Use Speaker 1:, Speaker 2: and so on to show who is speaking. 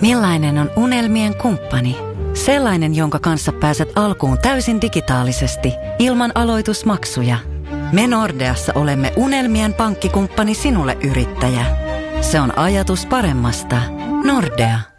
Speaker 1: Millainen on unelmien kumppani? Sellainen, jonka kanssa pääset alkuun täysin digitaalisesti, ilman aloitusmaksuja. Me Nordeassa olemme unelmien pankkikumppani sinulle, yrittäjä. Se on ajatus paremmasta. Nordea.